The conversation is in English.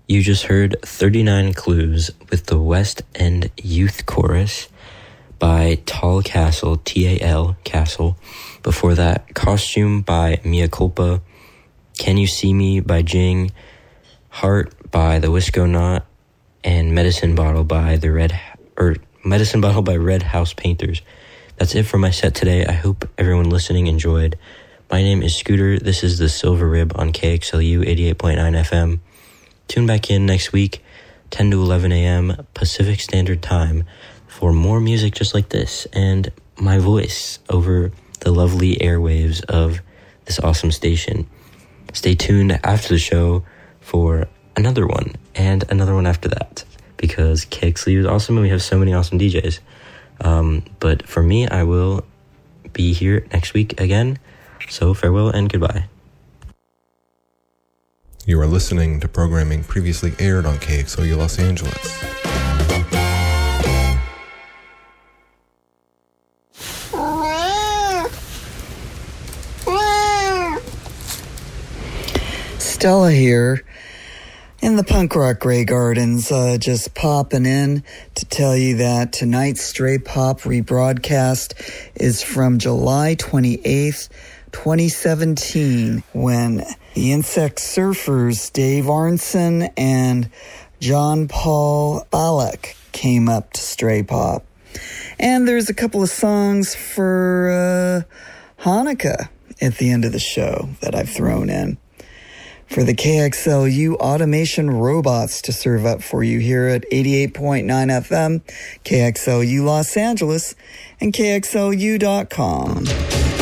You just heard 39 Clues with the West End Youth Chorus by Tall Castle, T-A-L, Castle. Before that, Costume by Mea Culpa, Can You See Me by Jing, Heart by the Wisco Knot, and Medicine Bottle by Red House Painters. That's it for my set today. I hope everyone listening enjoyed. My name is Scooter. This is the Silver Rib on KXLU 88.9 FM. Tune back in next week, 10 to 11 a.m. Pacific Standard Time, for more music just like this and my voice over the lovely airwaves of this awesome station. Stay tuned after the show for another one and another one after that, because KXLU is awesome and we have so many awesome DJs. But for me, I will be here next week again. So farewell and goodbye. You are listening to programming previously aired on KXLU Los Angeles. Stella here in the Punk Rock Grey Gardens, just popping in to tell you that tonight's Stray Pop rebroadcast is from July 28th, 2017, when the Insect Surfers, Dave Arnson and John Paul Balak came up to Stray Pop. And there's a couple of songs for Hanukkah at the end of the show that I've thrown in for the KXLU Automation Robots to serve up for you here at 88.9 FM, KXLU Los Angeles, and KXLU.com.